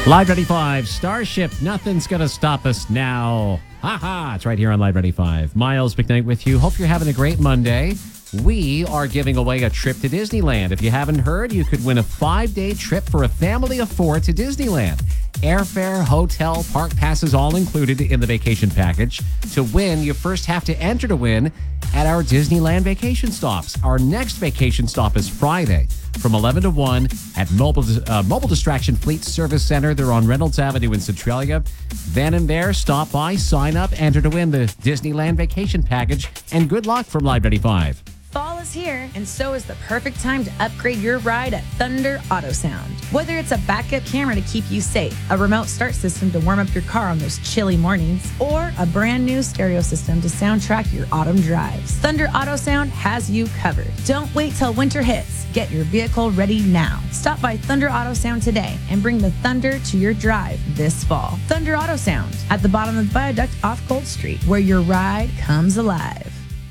Live 95, Starship, nothing's going to stop us now. Ha! It's right here on Live 95. Miles McKnight with you. Hope you're having a great Monday. We are giving away a trip to Disneyland. If you haven't heard, you could win a 5-day trip for a family of 4 to Disneyland. Airfare, hotel, park passes all included in the vacation package. To win, you first have to enter to win at our Disneyland vacation stops. Our next vacation stop is Friday from 11 to 1 at Mobile Distraction Fleet Service Center. They're on Reynolds Avenue in Centralia. Then and there, stop by, sign up, enter to win the Disneyland vacation package, and good luck from Live 95. Fall is here, and so is the perfect time to upgrade your ride at Thunder Auto Sound. Whether it's a backup camera to keep you safe, a remote start system to warm up your car on those chilly mornings, or a brand new stereo system to soundtrack your autumn drives, Thunder Auto Sound has you covered. Don't wait till winter hits. Get your vehicle ready now. Stop by Thunder Auto Sound today and bring the thunder to your drive this fall. Thunder Auto Sound at the bottom of the viaduct off Gold Street, where your ride comes alive.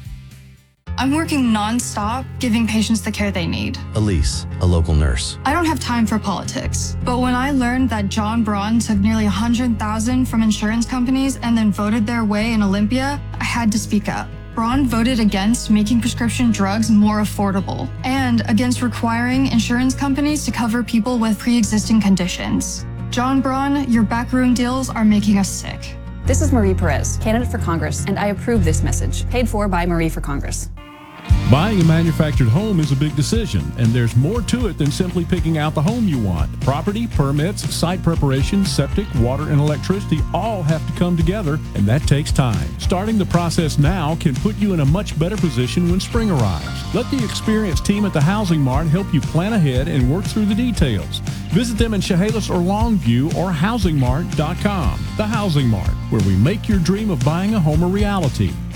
I'm working non-stop, giving patients the care they need. Elise, a local nurse. I don't have time for politics. But when I learned that John Braun took nearly $100,000 from insurance companies and then voted their way in Olympia, I had to speak up. Braun voted against making prescription drugs more affordable and against requiring insurance companies to cover people with pre-existing conditions. John Braun, your backroom deals are making us sick. This is Marie Perez, candidate for Congress, and I approve this message. Paid for by Marie for Congress. Buying a manufactured home is a big decision, and there's more to it than simply picking out the home you want. Property, permits, site preparation, septic, water, and electricity all have to come together, and that takes time. Starting the process now can put you in a much better position when spring arrives. Let the experienced team at the Housing Mart help you plan ahead and work through the details. Visit them in Chehalis or Longview or housingmart.com. The Housing Mart, where we make your dream of buying a home a reality.